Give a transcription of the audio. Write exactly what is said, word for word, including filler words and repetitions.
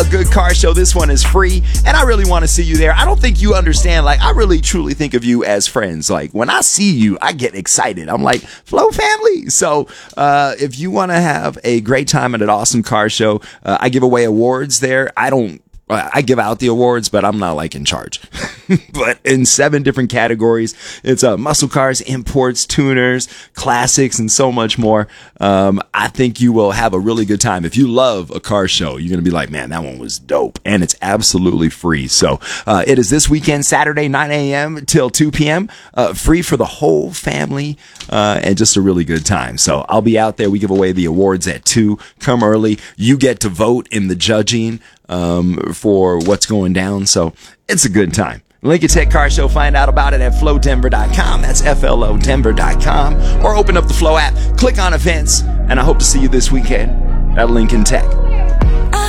good car show. This one is free, and I really want to see you there. I don't think you understand. Like, I really truly think of you as friends. Like, when I see you, I get excited. I'm like, Flow family. So uh, if you want to have a great time at an awesome car show, uh, I give away awards there. I don't I give out the awards, but I'm not like in charge. But in seven different categories, it's uh, muscle cars, imports, tuners, classics, and so much more. Um, I think you will have a really good time. If you love a car show, you're going to be like, man, that one was dope. And it's absolutely free. So uh, it is this weekend, Saturday, nine a.m. till two p.m. Uh, free for the whole family uh, and just a really good time. So I'll be out there. We give away the awards at two. Come early. You get to vote in the judging um, for what's going down. So it's a good time. Lincoln Tech Car Show. Find out about it at flow denver dot com. That's F L O denver dot com. Or open up the Flow app, click on events, and I hope to see you this weekend at Lincoln Tech.